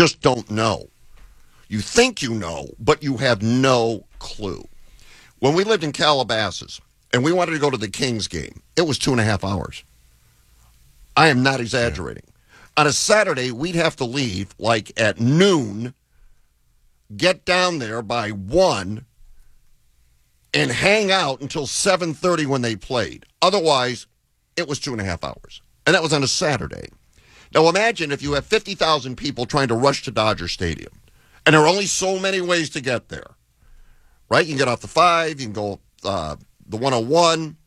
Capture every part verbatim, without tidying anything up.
just don't know. You think you know, but you have no clue. When we lived in Calabasas and we wanted to go to the Kings game, it was two and a half hours. I am not exaggerating. Yeah. On a Saturday, we'd have to leave like at noon, get down there by one, and hang out until seven thirty when they played. Otherwise, it was two and a half hours. And that was on a Saturday. Now imagine if you have fifty thousand people trying to rush to Dodger Stadium, and there are only so many ways to get there. Right? You can get off the five, you can go uh, the one oh one.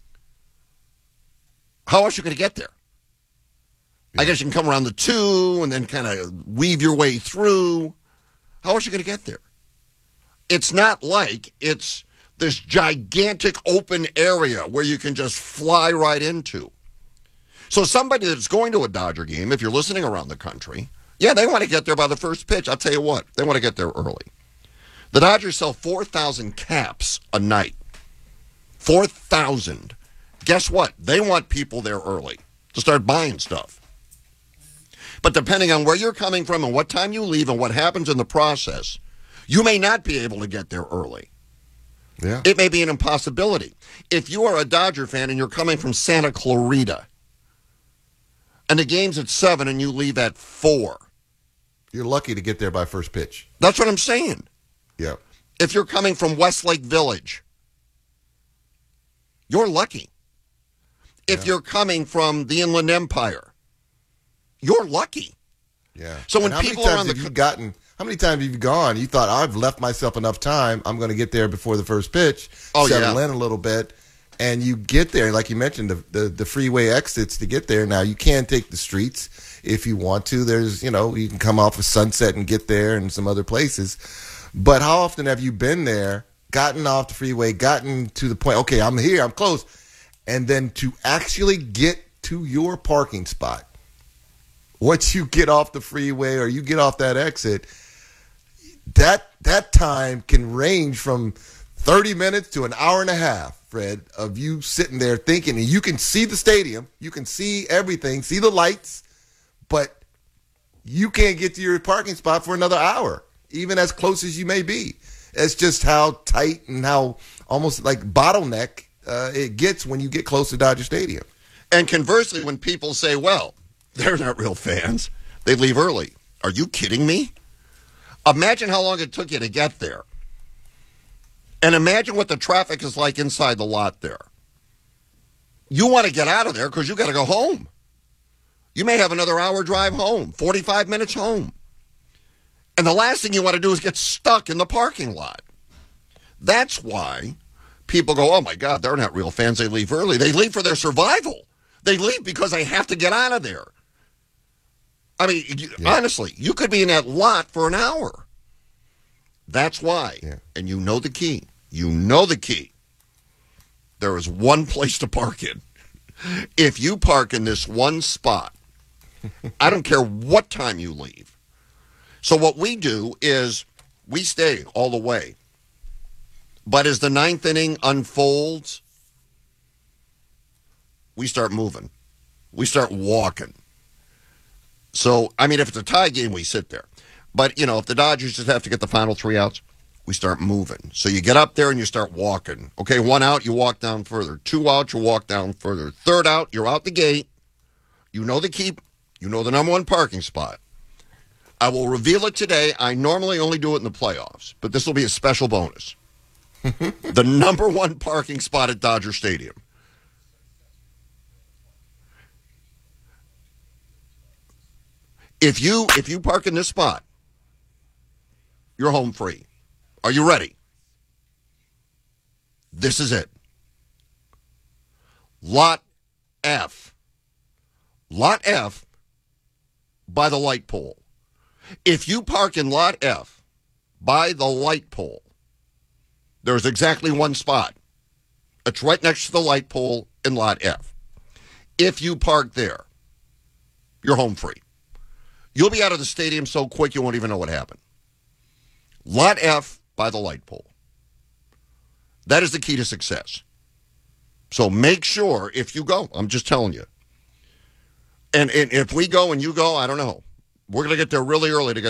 How else are you going to get there? I guess you can come around the two and then kind of weave your way through. How else are you going to get there? It's not like it's this gigantic open area where you can just fly right into. So somebody that's going to a Dodger game, if you're listening around the country, yeah, they want to get there by the first pitch. I'll tell you what, they want to get there early. The Dodgers sell four thousand caps a night. four thousand. Guess what? They want people there early to start buying stuff. But depending on where you're coming from and what time you leave and what happens in the process, you may not be able to get there early. Yeah. It may be an impossibility. If you are a Dodger fan and you're coming from Santa Clarita, and the game's at seven and you leave at four. You're lucky to get there by first pitch. That's what I'm saying. Yeah. If you're coming from Westlake Village, you're lucky. If Yeah. you're coming from the Inland Empire, you're lucky. Yeah. So when and how people many are times on the have you gotten, how many times have you gone? You thought, I've left myself enough time. I'm going to get there before the first pitch. Oh, settle yeah. in a little bit. And you get there, like you mentioned, the, the the freeway exits to get there. Now, you can take the streets if you want to. There's, you know, you can come off of Sunset and get there and some other places. But how often have you been there, gotten off the freeway, gotten to the point, okay, I'm here, I'm close, and then to actually get to your parking spot, once you get off the freeway or you get off that exit, that that time can range from thirty minutes to an hour and a half, Fred, of you sitting there thinking, and you can see the stadium, you can see everything, see the lights, but you can't get to your parking spot for another hour, even as close as you may be. It's just how tight and how almost like bottleneck uh, it gets when you get close to Dodger Stadium. And conversely, when people say, well, they're not real fans, they leave early. Are you kidding me? Imagine how long it took you to get there. And imagine what the traffic is like inside the lot there. You want to get out of there because you got to go home. You may have another hour drive home, forty-five minutes home. And the last thing you want to do is get stuck in the parking lot. That's why people go, oh, my God, they're not real fans. They leave early. They leave for their survival. They leave because they have to get out of there. I mean, you, yeah. honestly, you could be in that lot for an hour. That's why. Yeah. And you know the key. You know the key. There is one place to park in. If you park in this one spot, I don't care what time you leave. So what we do is we stay all the way. But as the ninth inning unfolds, we start moving. We start walking. So, I mean, if it's a tie game, we sit there. But, you know, if the Dodgers just have to get the final three outs, we start moving. So you get up there and you start walking. Okay, one out, you walk down further. Two out, you walk down further. Third out, you're out the gate. You know the key. You know the number one parking spot. I will reveal it today. I normally only do it in the playoffs, but this will be a special bonus. The number one parking spot at Dodger Stadium. If you if you park in this spot, you're home free. Are you ready? This is it. Lot F. Lot F by the light pole. If you park in Lot F by the light pole, there's exactly one spot. It's right next to the light pole in Lot F. If you park there, you're home free. You'll be out of the stadium so quick you won't even know what happened. Lot F by the light pole. That is the key to success. So make sure if you go, I'm just telling you. And, and if we go and you go, I don't know. We're going to get there really early to get